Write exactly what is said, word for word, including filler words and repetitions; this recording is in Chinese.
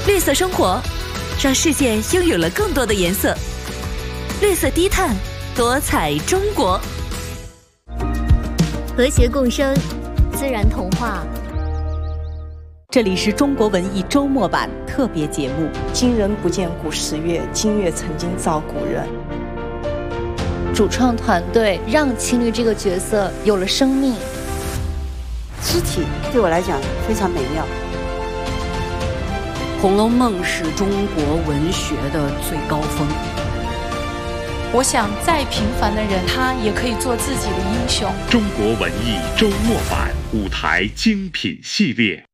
绿色生活，让世界拥有了更多的颜色。绿色低碳，多彩中国。 和谐共生，自然童话。 这里是中国文艺周末版特别节目。 今人不见古时月，今月曾经造古人。 主创团队让青绿这个角色有了生命。 肢体对我来讲非常美妙。 《红楼梦》是中国文学的最高峰。 我想再平凡的人，他也可以做自己的英雄。 中国文艺周末版舞台精品系列。